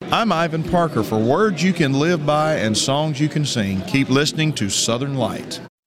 I'm Ivan Parker. For words you can live by and songs you can sing, keep listening to Southern Light.